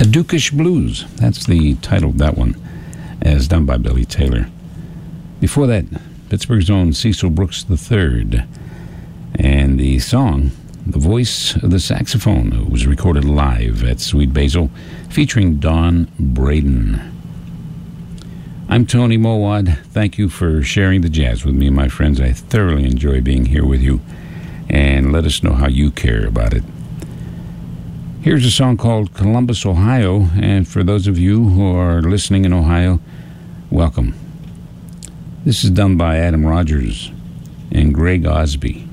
A Dukish Blues. That's the title of that one, as done by Billy Taylor. Before that, Pittsburgh's own Cecil Brooks III. And the song, The Voice of the Saxophone, was recorded live at Sweet Basil, featuring Don Braden. I'm Tony Mowad. Thank you for sharing the jazz with me, my friends. I thoroughly enjoy being here with you. And let us know how you care about it. Here's a song called Columbus, Ohio. And for those of you who are listening in Ohio, welcome. This is done by Adam Rogers and Greg Osby.